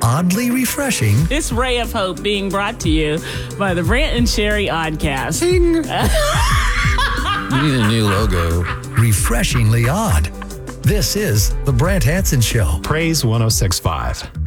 oddly refreshing. This ray of hope being brought to you by the Brant and Sherry Oddcast. You need a new logo. Refreshingly odd. This is The Brant Hanson Show. Praise 106.5.